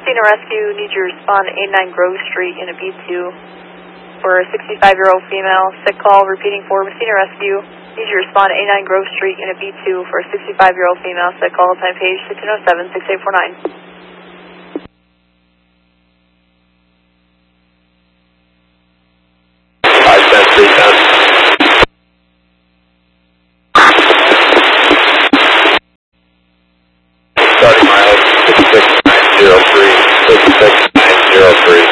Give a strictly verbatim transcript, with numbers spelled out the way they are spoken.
Messina Rescue, need your respond to eighty-nine Grove Street in a B two for a sixty-five-year-old female. Sick call, repeating for Messina Rescue. Need your respond to eighty-nine Grove Street in a B two for a sixty-five-year-old female. Sick call, time page sixteen oh seven, six eight four nine. five ten three ten. Starting mileage six six nine zero three, six six nine zero three.